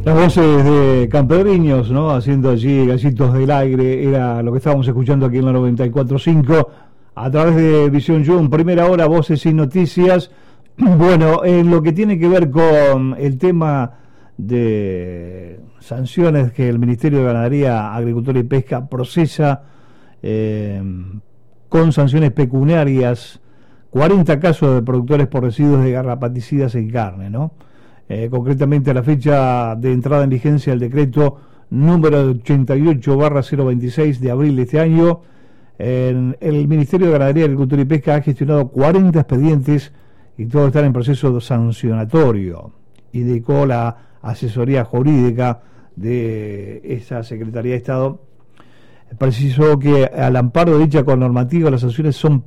Las voces de Campedriños, ¿no? Haciendo allí Gallitos del Aire, era lo que estábamos escuchando aquí en la 94.5 a través de Visión Jun, primera hora, voces y noticias. Bueno, en lo que tiene que ver con el tema de sanciones que el Ministerio de Ganadería, Agricultura y Pesca procesa con sanciones pecuniarias, 40 casos de productores por residuos de garrapaticidas en carne, ¿no? Concretamente a la fecha de entrada en vigencia del decreto número 88/026 de abril de este año, el Ministerio de Ganadería, Agricultura y Pesca ha gestionado 40 expedientes y todos están en proceso sancionatorio, indicó la asesoría jurídica de esa Secretaría de Estado. Precisó que al amparo de dicha normativa las sanciones son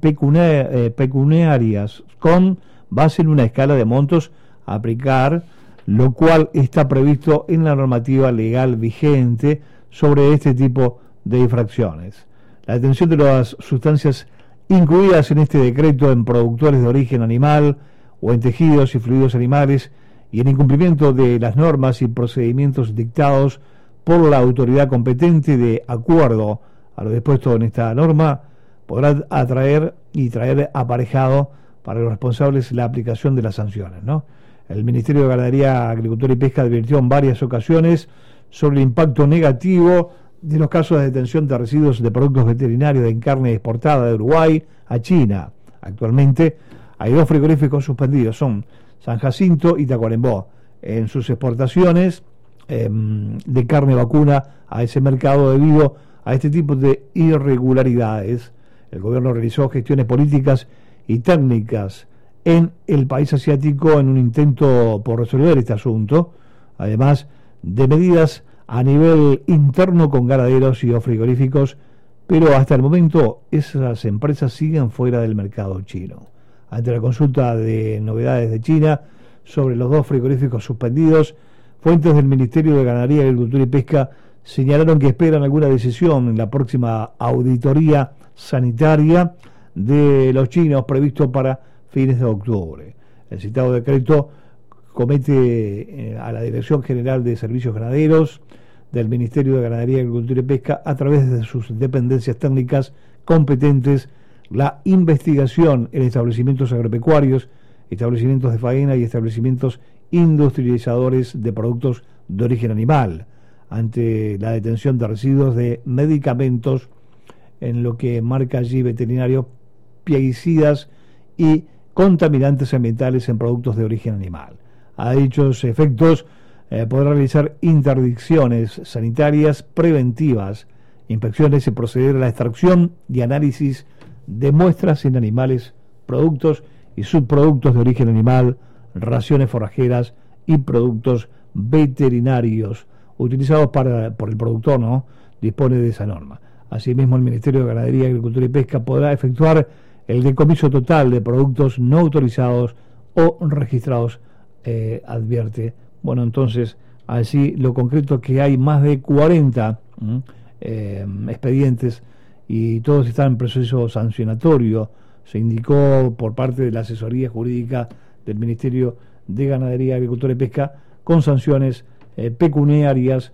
pecuniarias con base en una escala de montos a aplicar, lo cual está previsto en la normativa legal vigente sobre este tipo de infracciones. La detención de las sustancias incluidas en este decreto en productores de origen animal o en tejidos y fluidos animales y en incumplimiento de las normas y procedimientos dictados por la autoridad competente de acuerdo a lo dispuesto en esta norma, podrá traer aparejado para los responsables la aplicación de las sanciones, ¿no? El Ministerio de Ganadería, Agricultura y Pesca advirtió en varias ocasiones sobre el impacto negativo de los casos de detención de residuos de productos veterinarios en carne exportada de Uruguay a China. Actualmente hay 2 frigoríficos suspendidos, son San Jacinto y Tacuarembó, en sus exportaciones de carne vacuna a ese mercado debido a este tipo de irregularidades. El gobierno realizó gestiones políticas y técnicas en el país asiático en un intento por resolver este asunto, además de medidas a nivel interno con ganaderos y frigoríficos, pero hasta el momento esas empresas siguen fuera del mercado chino. Ante la consulta de novedades de China sobre los 2 frigoríficos suspendidos, fuentes del Ministerio de Ganadería, Agricultura y Pesca señalaron que esperan alguna decisión en la próxima auditoría sanitaria de los chinos previsto para fines de octubre. El citado decreto compete a la Dirección General de Servicios Ganaderos del Ministerio de Ganadería, Agricultura y Pesca a través de sus dependencias técnicas competentes, la investigación en establecimientos agropecuarios, establecimientos de faena y establecimientos industrializadores de productos de origen animal, ante la detención de residuos de medicamentos en lo que marca allí veterinario, plaguicidas y contaminantes ambientales en productos de origen animal. A dichos efectos podrá realizar interdicciones sanitarias preventivas, inspecciones y proceder a la extracción y análisis de muestras en animales, productos y subproductos de origen animal, raciones forrajeras y productos veterinarios utilizados por el productor, ¿no? Dispone de esa norma. Asimismo, el Ministerio de Ganadería, Agricultura y Pesca podrá efectuar el decomiso total de productos no autorizados o registrados, advierte. Bueno, entonces, así lo concreto es que hay más de 40 expedientes y todos están en proceso sancionatorio. Se indicó por parte de la asesoría jurídica del Ministerio de Ganadería, Agricultura y Pesca con sanciones pecuniarias,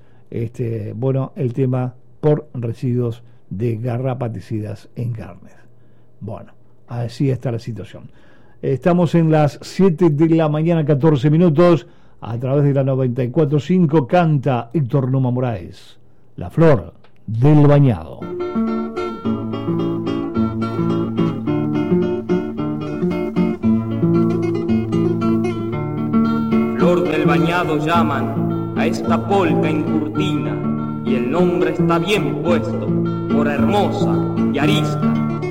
el tema por residuos de garrapaticidas en carnes. Bueno, así está la situación. Estamos en las 7 de la mañana, 14 minutos, a través de la 94.5 canta Héctor Numa Moraes, La Flor del Bañado. Flor del Bañado llaman a esta polca en cortina, y el nombre está bien puesto, por hermosa y arisca,